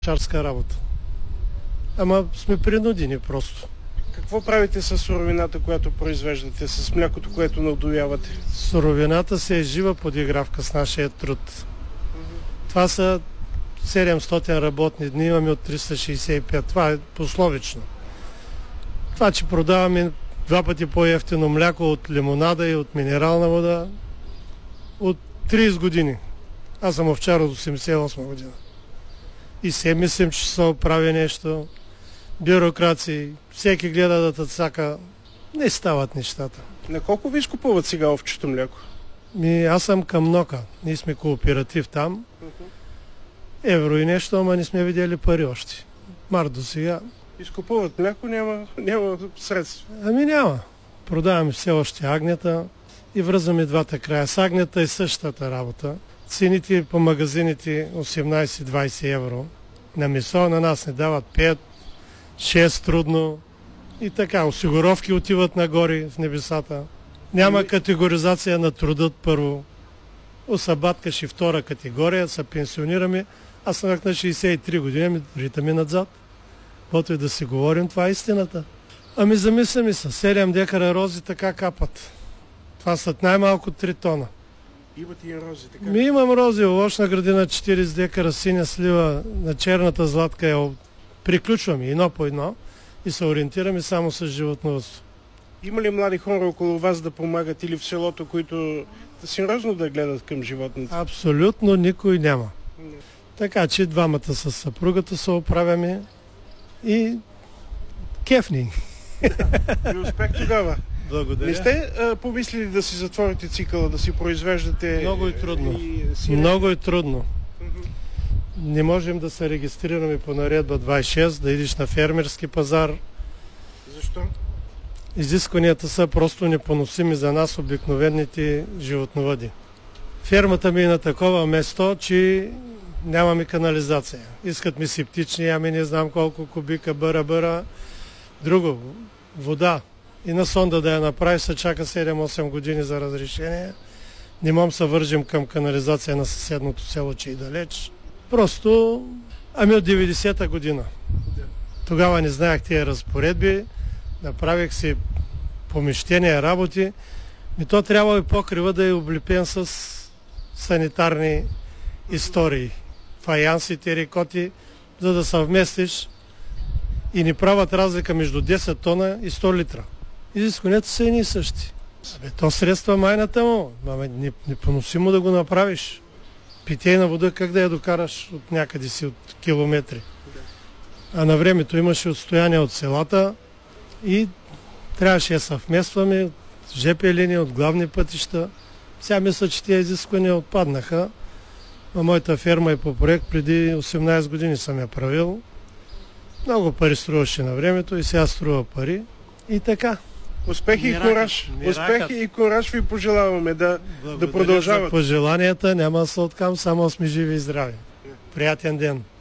Шарска работа. Ама сме принудени просто. Какво правите с суровината, която произвеждате, с млякото, което надоявате? Суровината се е жива подигравка с нашия труд. Това са 700 работни дни, имаме от 365. Това е пословично. Това, че продаваме 2 пъти по-евтино мляко от лимонада и от минерална вода от 30 години. Аз съм овчар от 88 година. И се мислим, че се оправи нещо. Бюрокрации, всеки гледа да тъцака. Не стават нещата. На колко ви изкупуват сега овчето мляко? Аз съм към НОКА. Ние сме кооператив там. Евро и нещо, ама не сме видели пари още. Март до сега. Изкупуват мляко, няма средства. Няма. Продаваме все още агнета и връзваме двата края. С агнета е същата работа. Цените по магазините 18-20 евро. На месо на нас не дават 5, 6 трудно. И така, осигуровки отиват нагоре в небесата. Няма категоризация на трудът първо. Осабаткаш и втора категория, се пенсионираме. Аз съм на 63 години, ритаме надзад. Каквото и да си говорим, това е истината. Ами замисляме се, 7 декара рози така капат. Това са най-малко 3 тона. Имате и рози, така? Имам рози, овощна градина, 40 декара синя слива, на черната златка приключваме едно по едно и се ориентираме само с животновъдство. Има ли млади хора около вас да помагат или в селото, които сериозно да гледат към животните? Абсолютно никой няма. Така че двамата с съпругата се оправяме и кефни. И успех тогава. Благодаря. Не сте помислили да си затворите цикъла, да си произвеждате... Много е трудно. Много е трудно. Не можем да се регистрираме по наредба 26, да идиш на фермерски пазар. Защо? Изискванията са просто непоносими за нас, обикновените животновъди. Фермата ми е на такова место, че нямаме канализация. Искат ми септични ями, не знам колко кубика, бъра. Друго, вода. И на сонда да я направи, се чака 7-8 години за разрешение. Не можем се вържим към канализация на съседното село, че и далеч. Просто, от 90-та година. Тогава не знаех тия разпоредби, направих си помещения, работи. И то трябва и покрива да е облепен с санитарни истории. Фаянси, терикоти, за да съвместиш и не правят разлика между 10 тона и 100 литра. Изискванията са едни и същи. То средства майната му, непоносимо да го направиш. Питейна вода как да я докараш от някъде си, от километри. А на времето имаше отстояние от селата и трябваше да съвместваме от ЖП линия, от главни пътища. Сега мисля, че тези изисквания отпаднаха. А моята ферма е по проект, преди 18 години съм я правил. Много пари струваше на времето и сега струва пари. И така. Успех и кураж. Успех и кураж ви пожелаваме да продължават. За пожеланията, няма да се откам, само сме живи и здрави. Приятен ден!